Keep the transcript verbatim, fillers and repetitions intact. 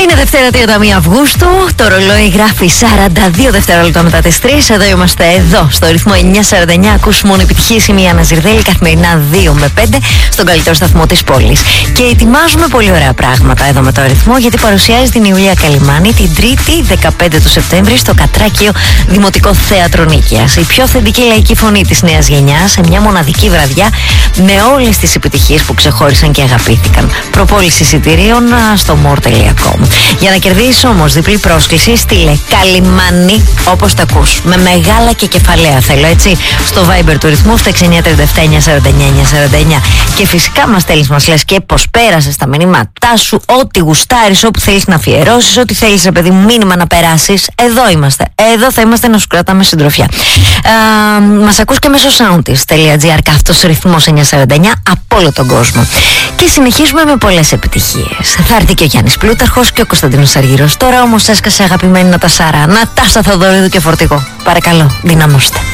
Είναι Δευτέρα τριάντα μία Αυγούστου. Το ρολόι γράφει σαράντα δύο δευτερόλεπτα μετά τις τρεις. Εδώ είμαστε, εδώ στο ρυθμό εννιακόσια σαράντα εννιά. Ακούς μόνο επιτυχίες. Είμαι η Άννα Ζυρδέλη. Καθημερινά δύο με πέντε στον καλύτερο σταθμό της πόλης. Και ετοιμάζουμε πολύ ωραία πράγματα εδώ με το ρυθμό, γιατί παρουσιάζει την Ιουλία Καλυμάνη την Τρίτη δεκαπέντε του Σεπτέμβρη στο Κατράκιο Δημοτικό Θέατρο Νίκαιας. Η πιο αυθεντική λαϊκή φωνή της νέας γενιάς σε μια μοναδική βραδιά με όλες τις επιτυχίες που ξεχώρισαν και αγαπήθηκαν. Προπόληση εισιτηρίων στο more τελεία com. Για να κερδίσεις όμως διπλή πρόσκληση, στείλε Καλυμάνη όπως τα ακούς. Με μεγάλα και κεφαλαία θέλω, έτσι. Στο Viber του ρυθμού στο έξι εννιά τρία επτά εννιά σαράντα εννιά εννιά σαράντα εννιά. Και φυσικά μας στέλνεις, μας λες και πως πέρασες τα μηνύματά σου, ό,τι γουστάρεις, όπου θέλεις να αφιερώσεις, ό,τι θέλεις, ρε παιδί μου, μήνυμα να περάσεις. Εδώ είμαστε. Εδώ θα είμαστε να σου κρατάμε συντροφιά. Α, μας ακούς και μέσω soundist.gr κάθετος ρυθμός εννιακόσια σαράντα εννιά από όλο τον κόσμο. Και συνεχίζουμε με πολλές επιτυχίες. Θα έρθει και ο Γιάννης Πλούταρχος και ο Κωνσταντίνος Αργύρος. Τώρα όμως έσκασε αγαπημένη Νατασάρα. Νατάσα Θοδωρίδου και φορτηγό. Παρακαλώ, δυναμώστε.